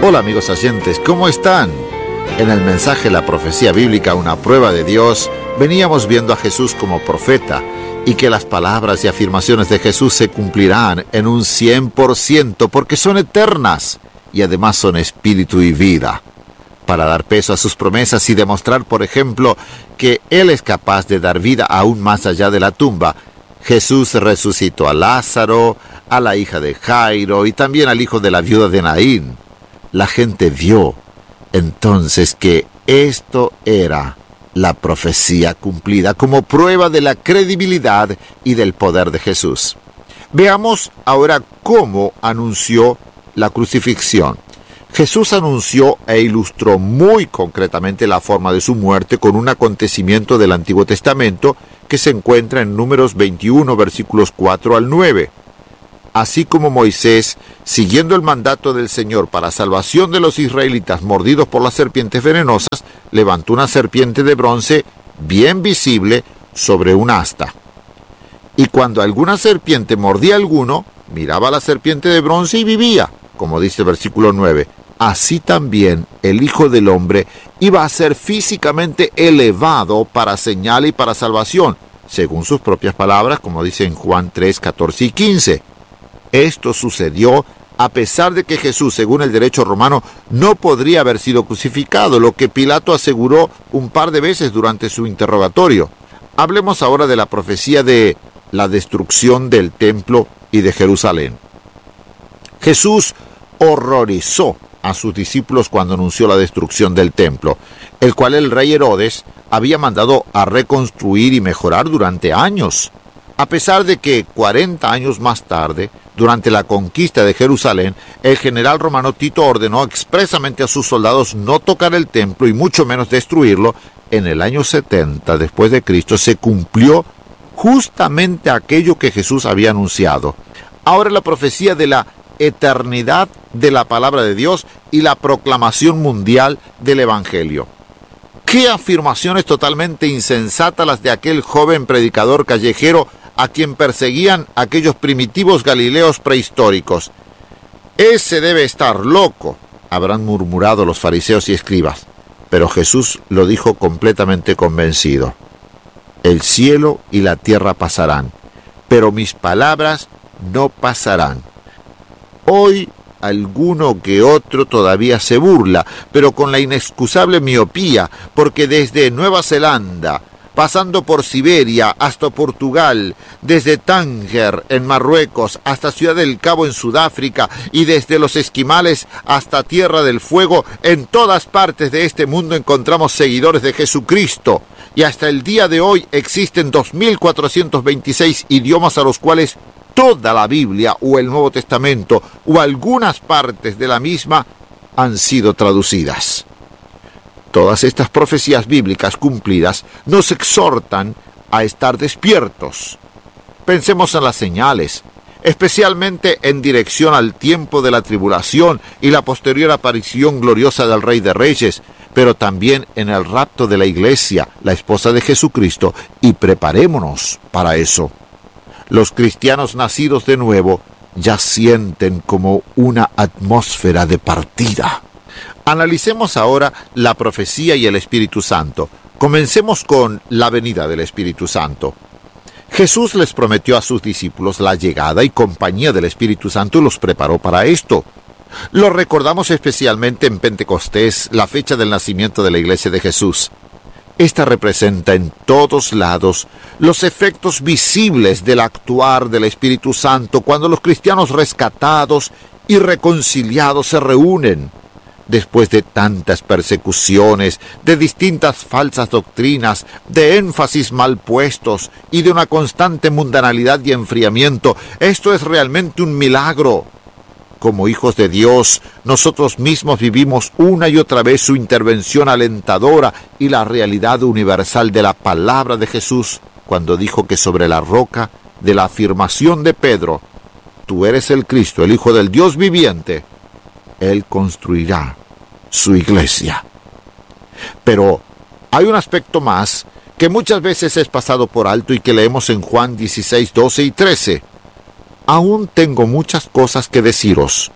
Hola amigos oyentes, ¿cómo están? En el mensaje La Profecía Bíblica, una prueba de Dios, veníamos viendo a Jesús como profeta y que las palabras y afirmaciones de Jesús se cumplirán en un 100% porque son eternas y además son espíritu y vida. Para dar peso a sus promesas y demostrar, por ejemplo, que Él es capaz de dar vida aún más allá de la tumba, Jesús resucitó a Lázaro, a la hija de Jairo y también al hijo de la viuda de Naín. La gente vio entonces que esto era la profecía cumplida como prueba de la credibilidad y del poder de Jesús. Veamos ahora cómo anunció la crucifixión. Jesús anunció e ilustró muy concretamente la forma de su muerte con un acontecimiento del Antiguo Testamento que se encuentra en Números 21, versículos 4 al 9. Así como Moisés, siguiendo el mandato del Señor para salvación de los israelitas mordidos por las serpientes venenosas, levantó una serpiente de bronce bien visible sobre un asta. Y cuando alguna serpiente mordía a alguno, miraba a la serpiente de bronce y vivía, como dice el versículo 9. Así también el Hijo del Hombre iba a ser físicamente elevado para señal y para salvación, según sus propias palabras, como dice en Juan 3, 14 y 15. Esto sucedió a pesar de que Jesús, según el derecho romano, no podría haber sido crucificado, lo que Pilato aseguró un par de veces durante su interrogatorio. Hablemos ahora de la profecía de la destrucción del templo y de Jerusalén. Jesús horrorizó a sus discípulos cuando anunció la destrucción del templo, el cual el rey Herodes había mandado a reconstruir y mejorar durante años. A pesar de que 40 años más tarde, durante la conquista de Jerusalén, el general romano Tito ordenó expresamente a sus soldados no tocar el templo y mucho menos destruirlo, en el año 70 después de Cristo se cumplió justamente aquello que Jesús había anunciado. Ahora la profecía de la eternidad de la palabra de Dios y la proclamación mundial del Evangelio. ¡Qué afirmaciones totalmente insensatas las de aquel joven predicador callejero a quien perseguían aquellos primitivos galileos prehistóricos! «Ese debe estar loco», habrán murmurado los fariseos y escribas, pero Jesús lo dijo completamente convencido. «El cielo y la tierra pasarán, pero mis palabras no pasarán». Hoy alguno que otro todavía se burla, pero con la inexcusable miopía, porque desde Nueva Zelanda, pasando por Siberia hasta Portugal, desde Tánger en Marruecos hasta Ciudad del Cabo en Sudáfrica y desde los Esquimales hasta Tierra del Fuego, en todas partes de este mundo encontramos seguidores de Jesucristo. Y hasta el día de hoy existen 2.426 idiomas a los cuales toda la Biblia o el Nuevo Testamento o algunas partes de la misma han sido traducidas. Todas estas profecías bíblicas cumplidas nos exhortan a estar despiertos. Pensemos en las señales, especialmente en dirección al tiempo de la tribulación y la posterior aparición gloriosa del Rey de Reyes, pero también en el rapto de la Iglesia, la esposa de Jesucristo, y preparémonos para eso. Los cristianos nacidos de nuevo ya sienten como una atmósfera de partida. Analicemos ahora la profecía y el Espíritu Santo. Comencemos con la venida del Espíritu Santo. Jesús les prometió a sus discípulos la llegada y compañía del Espíritu Santo y los preparó para esto. Lo recordamos especialmente en Pentecostés, la fecha del nacimiento de la Iglesia de Jesús. Esta representa en todos lados los efectos visibles del actuar del Espíritu Santo cuando los cristianos rescatados y reconciliados se reúnen. Después de tantas persecuciones, de distintas falsas doctrinas, de énfasis mal puestos y de una constante mundanalidad y enfriamiento, esto es realmente un milagro. Como hijos de Dios, nosotros mismos vivimos una y otra vez su intervención alentadora y la realidad universal de la palabra de Jesús, cuando dijo que sobre la roca de la afirmación de Pedro, «Tú eres el Cristo, el Hijo del Dios viviente», Él construirá su iglesia. Pero hay un aspecto más que muchas veces es pasado por alto y que leemos en Juan 16, 12 y 13. «Aún tengo muchas cosas que deciros,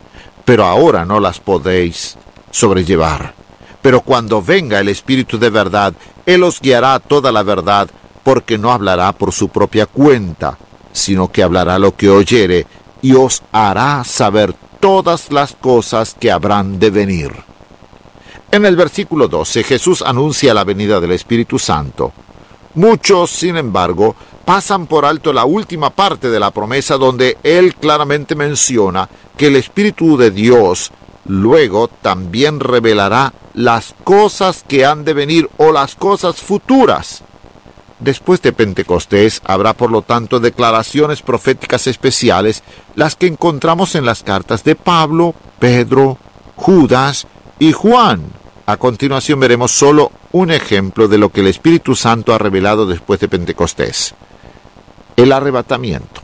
pero ahora no las podéis sobrellevar. Pero cuando venga el Espíritu de verdad, Él os guiará a toda la verdad, porque no hablará por su propia cuenta, sino que hablará lo que oyere, y os hará saber todas las cosas que habrán de venir. En el versículo 12, Jesús anuncia la venida del Espíritu Santo. Muchos, sin embargo, pasan por alto la última parte de la promesa, donde Él claramente menciona que el Espíritu de Dios luego también revelará las cosas que han de venir o las cosas futuras. Después de Pentecostés habrá por lo tanto declaraciones proféticas especiales, las que encontramos en las cartas de Pablo, Pedro, Judas y Juan. A continuación veremos solo un ejemplo de lo que el Espíritu Santo ha revelado después de Pentecostés: el arrebatamiento.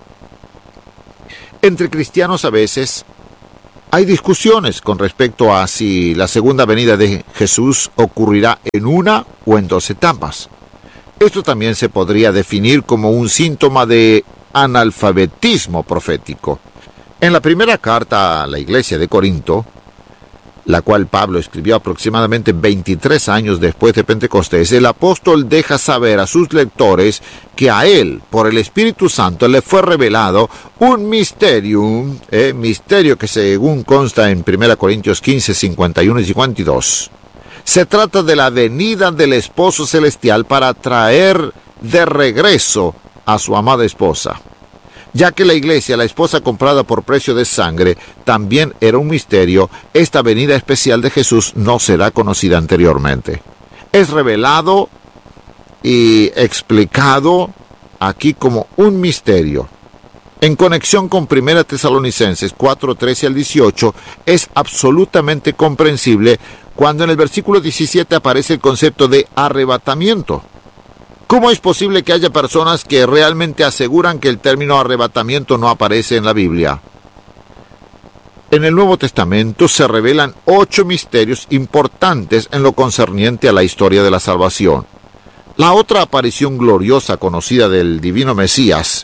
Entre cristianos a veces hay discusiones con respecto a si la segunda venida de Jesús ocurrirá en una o en dos etapas. Esto también se podría definir como un síntoma de analfabetismo profético. En la primera carta a la iglesia de Corinto, la cual Pablo escribió aproximadamente 23 años después de Pentecostés, el apóstol deja saber a sus lectores que a él, por el Espíritu Santo, le fue revelado un misterio que según consta en 1 Corintios 15, 51 y 52. Se trata de la venida del esposo celestial para traer de regreso a su amada esposa. Ya que la iglesia, la esposa comprada por precio de sangre, también era un misterio, esta venida especial de Jesús no será conocida anteriormente. Es revelado y explicado aquí como un misterio. En conexión con 1 Tesalonicenses 4, 13 al 18, es absolutamente comprensible cuando en el versículo 17 aparece el concepto de arrebatamiento. ¿Cómo es posible que haya personas que realmente aseguran que el término arrebatamiento no aparece en la Biblia? En el Nuevo Testamento se revelan 8 misterios importantes en lo concerniente a la historia de la salvación. La otra aparición gloriosa conocida del divino Mesías,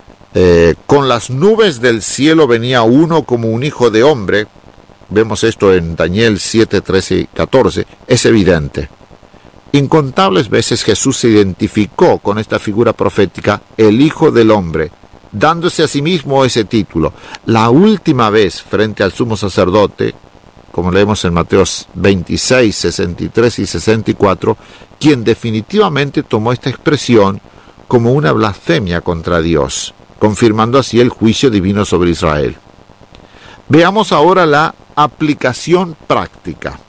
con las nubes del cielo venía uno como un hijo de hombre, vemos esto en Daniel 7, 13 y 14, es evidente. Incontables veces Jesús se identificó con esta figura profética, el Hijo del Hombre, dándose a sí mismo ese título. La última vez frente al sumo sacerdote, como leemos en Mateo 26, 63 y 64, quien definitivamente tomó esta expresión como una blasfemia contra Dios, confirmando así el juicio divino sobre Israel. Veamos ahora la aplicación práctica.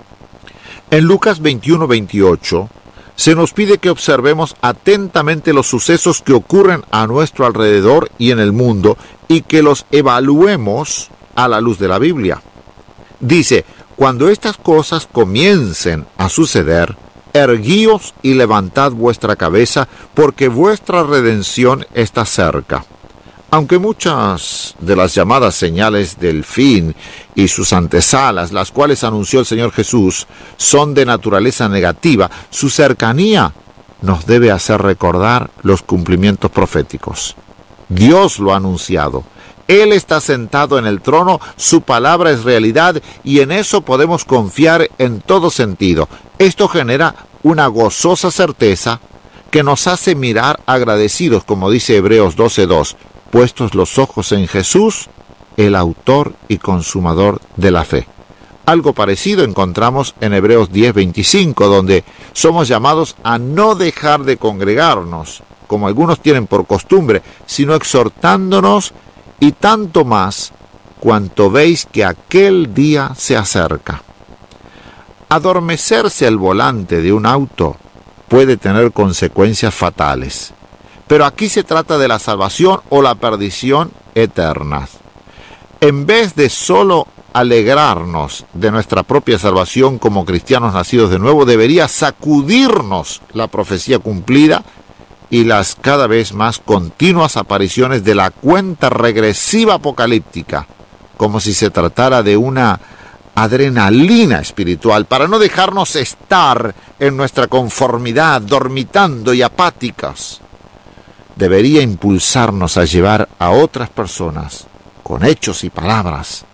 En Lucas 21, 28, se nos pide que observemos atentamente los sucesos que ocurren a nuestro alrededor y en el mundo y que los evaluemos a la luz de la Biblia. Dice: cuando estas cosas comiencen a suceder, erguíos y levantad vuestra cabeza, porque vuestra redención está cerca. Aunque muchas de las llamadas señales del fin y sus antesalas, las cuales anunció el Señor Jesús, son de naturaleza negativa, su cercanía nos debe hacer recordar los cumplimientos proféticos. Dios lo ha anunciado. Él está sentado en el trono, su palabra es realidad y en eso podemos confiar en todo sentido. Esto genera una gozosa certeza que nos hace mirar agradecidos, como dice Hebreos 12:2, puestos los ojos en Jesús, el autor y consumador de la fe. Algo parecido encontramos en Hebreos 10:25, donde somos llamados a no dejar de congregarnos, como algunos tienen por costumbre, sino exhortándonos, y tanto más cuanto veis que aquel día se acerca. Adormecerse al volante de un auto puede tener consecuencias fatales. Pero aquí se trata de la salvación o la perdición eternas. En vez de solo alegrarnos de nuestra propia salvación como cristianos nacidos de nuevo, debería sacudirnos la profecía cumplida y las cada vez más continuas apariciones de la cuenta regresiva apocalíptica, como si se tratara de una adrenalina espiritual, para no dejarnos estar en nuestra conformidad, dormitando y apáticas. Debería impulsarnos a llevar a otras personas, con hechos y palabras,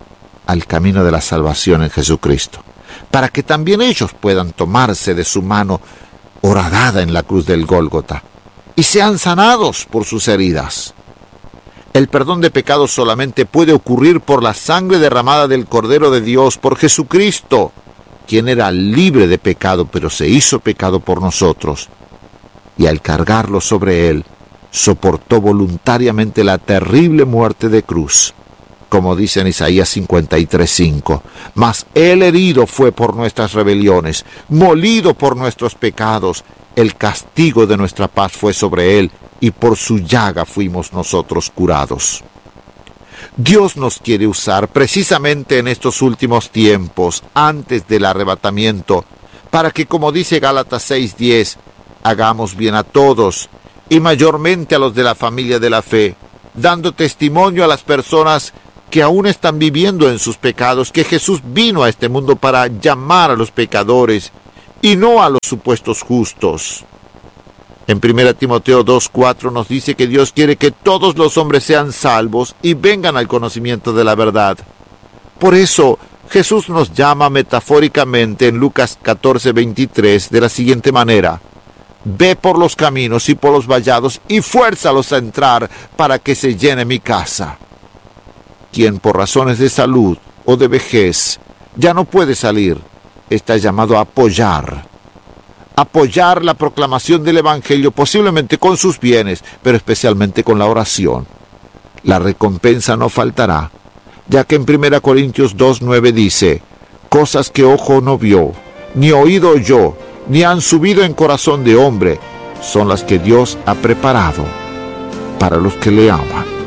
al camino de la salvación en Jesucristo, para que también ellos puedan tomarse de su mano horadada en la cruz del Gólgota y sean sanados por sus heridas. El perdón de pecados solamente puede ocurrir por la sangre derramada del Cordero de Dios, por Jesucristo, quien era libre de pecado, pero se hizo pecado por nosotros, y al cargarlo sobre él, soportó voluntariamente la terrible muerte de cruz, como dice en Isaías 53:5. Mas él herido fue por nuestras rebeliones, molido por nuestros pecados, el castigo de nuestra paz fue sobre él, y por su llaga fuimos nosotros curados. Dios nos quiere usar precisamente en estos últimos tiempos, antes del arrebatamiento, para que, como dice Gálatas 6:10, hagamos bien a todos, y mayormente a los de la familia de la fe, dando testimonio a las personas que aún están viviendo en sus pecados, que Jesús vino a este mundo para llamar a los pecadores y no a los supuestos justos. En 1 Timoteo 2:4 nos dice que Dios quiere que todos los hombres sean salvos y vengan al conocimiento de la verdad. Por eso, Jesús nos llama metafóricamente en Lucas 14:23 de la siguiente manera: ve por los caminos y por los vallados y fuérzalos a entrar para que se llene mi casa. Quien por razones de salud o de vejez ya no puede salir, está llamado a apoyar la proclamación del Evangelio, posiblemente con sus bienes, pero especialmente con la oración. La recompensa no faltará, ya que en 1 Corintios 2:9 dice: cosas que ojo no vio, ni oído oyó, ni han subido en corazón de hombre, son las que Dios ha preparado para los que le aman.